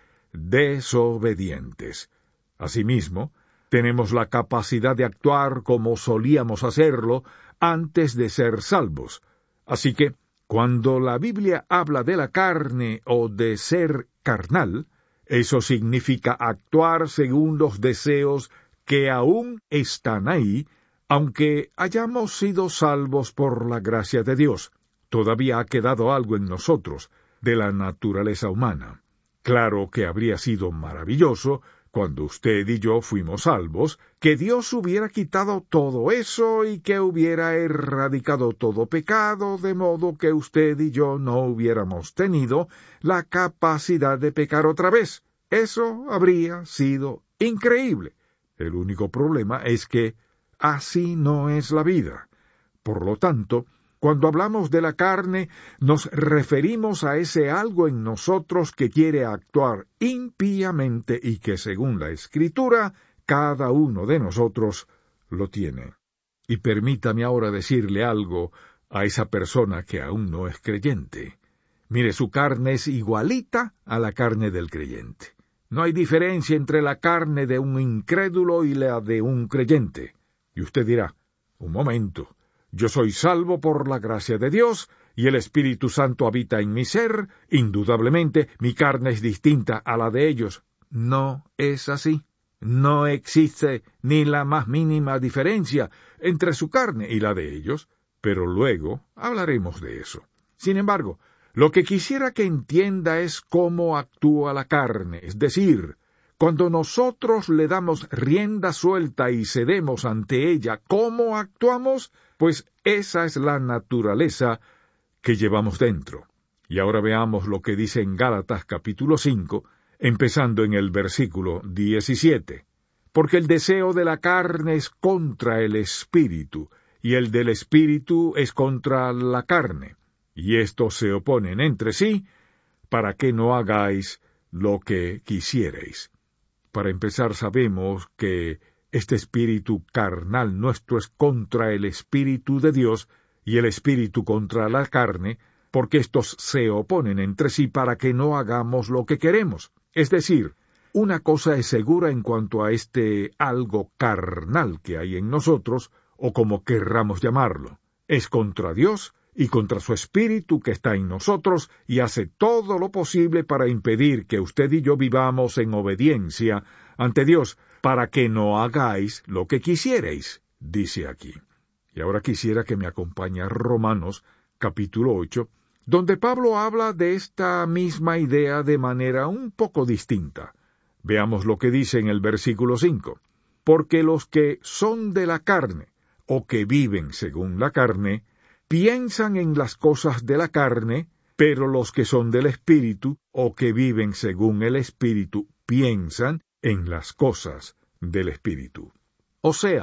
desobedientes. Asimismo, tenemos la capacidad de actuar como solíamos hacerlo antes de ser salvos. Así que, cuando la Biblia habla de la carne o de ser carnal, eso significa actuar según los deseos que aún están ahí, aunque hayamos sido salvos por la gracia de Dios. Todavía ha quedado algo en nosotros, de la naturaleza humana. Claro que habría sido maravilloso, cuando usted y yo fuimos salvos, que Dios hubiera quitado todo eso y que hubiera erradicado todo pecado, de modo que usted y yo no hubiéramos tenido la capacidad de pecar otra vez. Eso habría sido increíble. El único problema es que así no es la vida. Por lo tanto, cuando hablamos de la carne, nos referimos a ese algo en nosotros que quiere actuar impíamente y que, según la Escritura, cada uno de nosotros lo tiene. Y permítame ahora decirle algo a esa persona que aún no es creyente. Mire, su carne es igualita a la carne del creyente. No hay diferencia entre la carne de un incrédulo y la de un creyente. Y usted dirá, un momento, yo soy salvo por la gracia de Dios, y el Espíritu Santo habita en mi ser, indudablemente mi carne es distinta a la de ellos. No es así. No existe ni la más mínima diferencia entre su carne y la de ellos, pero luego hablaremos de eso. Sin embargo, lo que quisiera que entienda es cómo actúa la carne, es decir, cuando nosotros le damos rienda suelta y cedemos ante ella, ¿cómo actuamos? Pues esa es la naturaleza que llevamos dentro. Y ahora veamos lo que dice en Gálatas capítulo cinco, empezando en el versículo diecisiete. Porque el deseo de la carne es contra el espíritu, y el del espíritu es contra la carne. Y estos se oponen entre sí, para que no hagáis lo que quisierais. Para empezar, sabemos que este espíritu carnal nuestro es contra el espíritu de Dios y el espíritu contra la carne, porque estos se oponen entre sí para que no hagamos lo que queremos. Es decir, una cosa es segura en cuanto a este algo carnal que hay en nosotros, o como querramos llamarlo. Es contra Dios y contra su espíritu que está en nosotros, y hace todo lo posible para impedir que usted y yo vivamos en obediencia ante Dios, para que no hagáis lo que quisierais, dice aquí. Y ahora quisiera que me acompañe a Romanos, capítulo ocho, donde Pablo habla de esta misma idea de manera un poco distinta. Veamos lo que dice en el versículo cinco. Porque los que son de la carne, o que viven según la carne, piensan en las cosas de la carne, pero los que son del Espíritu, o que viven según el Espíritu, piensan en las cosas del Espíritu. O sea,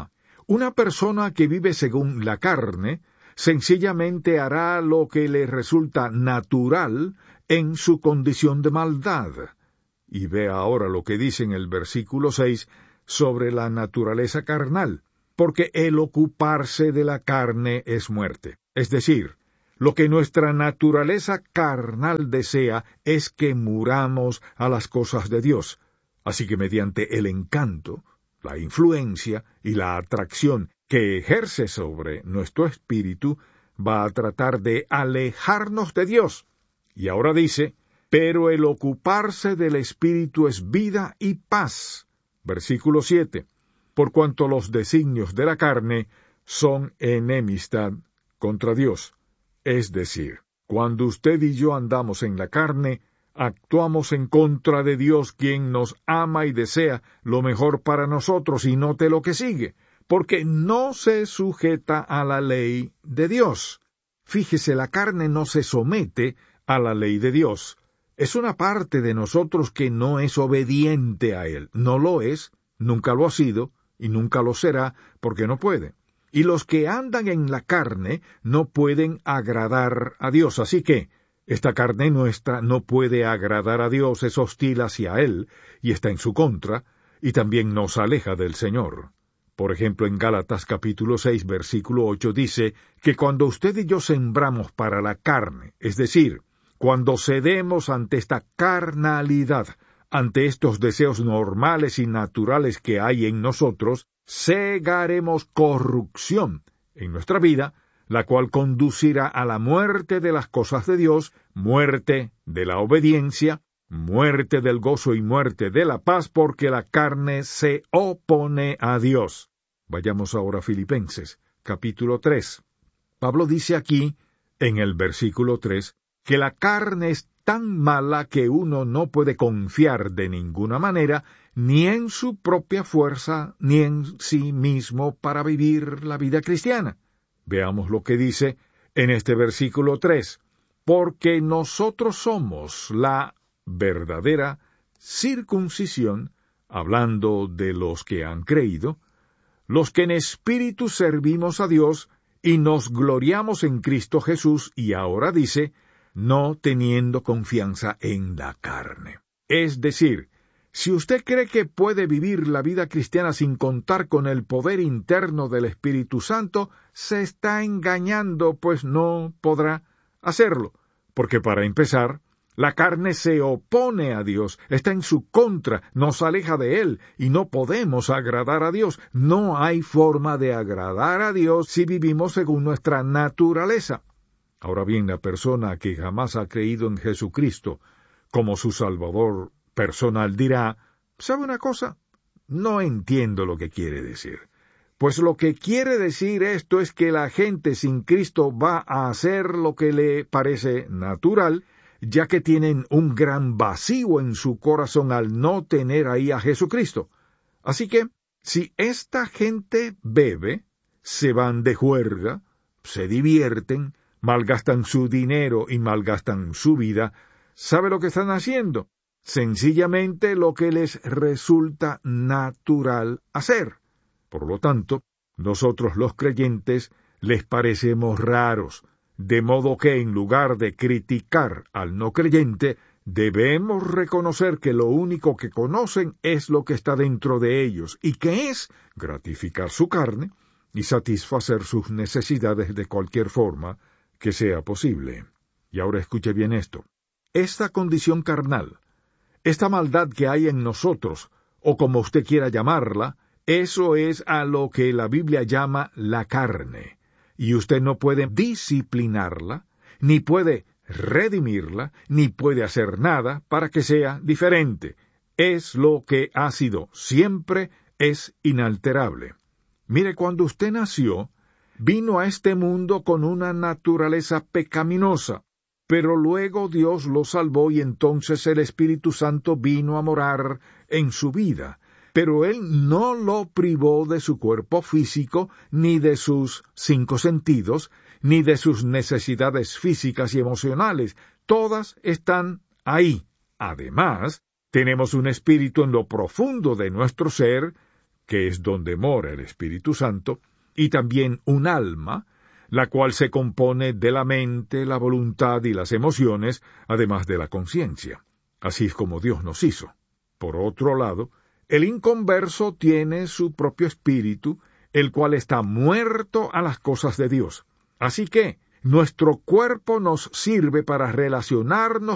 Una persona que vive según la carne sencillamente hará lo que le resulta natural en su condición de maldad. Y vea ahora lo que dice en el versículo seis sobre la naturaleza carnal, porque el ocuparse de la carne es muerte. Es decir, lo que nuestra naturaleza carnal desea es que muramos a las cosas de Dios. Así que mediante el encanto, la influencia y la atracción que ejerce sobre nuestro espíritu, va a tratar de alejarnos de Dios. Y ahora dice, pero el ocuparse del espíritu es vida y paz. Versículo siete. Por cuanto los designios de la carne son enemistad contra Dios. Es decir, cuando usted y yo andamos en la carne, actuamos en contra de Dios, quien nos ama y desea lo mejor para nosotros, y note lo que sigue, porque no se sujeta a la ley de Dios. Fíjese, la carne no se somete a la ley de Dios. Es una parte de nosotros que no es obediente a Él. No lo es, nunca lo ha sido, y nunca lo será, porque no puede. Y los que andan en la carne no pueden agradar a Dios. Así que esta carne nuestra no puede agradar a Dios, es hostil hacia Él, y está en su contra, y también nos aleja del Señor. Por ejemplo, en Gálatas capítulo seis, versículo ocho, dice que cuando usted y yo sembramos para la carne, es decir, cuando cedemos ante esta carnalidad, ante estos deseos normales y naturales que hay en nosotros, segaremos corrupción en nuestra vida, la cual conducirá a la muerte de las cosas de Dios, muerte de la obediencia, muerte del gozo y muerte de la paz, porque la carne se opone a Dios. Vayamos ahora a Filipenses, capítulo tres. Pablo dice aquí, en el versículo tres, que la carne es tan mala que uno no puede confiar de ninguna manera, ni en su propia fuerza, ni en sí mismo para vivir la vida cristiana. Veamos lo que dice en este versículo tres. Porque nosotros somos la verdadera circuncisión, hablando de los que han creído, los que en espíritu servimos a Dios y nos gloriamos en Cristo Jesús, y ahora dice, no teniendo confianza en la carne. Es decir, si usted cree que puede vivir la vida cristiana sin contar con el poder interno del Espíritu Santo, se está engañando, pues no podrá hacerlo, porque para empezar, la carne se opone a Dios, está en su contra, nos aleja de Él, y no podemos agradar a Dios. No hay forma de agradar a Dios si vivimos según nuestra naturaleza. Ahora bien, la persona que jamás ha creído en Jesucristo como su Salvador personal dirá, ¿sabe una cosa? No entiendo lo que quiere decir. Pues lo que quiere decir esto es que la gente sin Cristo va a hacer lo que le parece natural, ya que tienen un gran vacío en su corazón al no tener ahí a Jesucristo. Así que, si esta gente bebe, se van de juerga, se divierten, malgastan su dinero y malgastan su vida, ¿sabe lo que están haciendo? Sencillamente lo que les resulta natural hacer. Por lo tanto, nosotros los creyentes les parecemos raros, de modo que en lugar de criticar al no creyente, debemos reconocer que lo único que conocen es lo que está dentro de ellos, y que es gratificar su carne y satisfacer sus necesidades de cualquier forma que sea posible. Y ahora escuche bien esto. Esta condición carnal, esta maldad que hay en nosotros, o como usted quiera llamarla, eso es a lo que la Biblia llama la carne. Y usted no puede disciplinarla, ni puede redimirla, ni puede hacer nada para que sea diferente. Es lo que ha sido, siempre es inalterable. Mire, cuando usted nació, vino a este mundo con una naturaleza pecaminosa, pero luego Dios lo salvó y entonces el Espíritu Santo vino a morar en su vida. Pero Él no lo privó de su cuerpo físico, ni de sus cinco sentidos, ni de sus necesidades físicas y emocionales. Todas están ahí. Además, tenemos un espíritu en lo profundo de nuestro ser que es donde mora el Espíritu Santo, y también un alma, la cual se compone de la mente, la voluntad y las emociones, además de la conciencia. Así es como Dios nos hizo. Por otro lado, el inconverso tiene su propio espíritu, el cual está muerto a las cosas de Dios. Así que nuestro cuerpo nos sirve para relacionarnos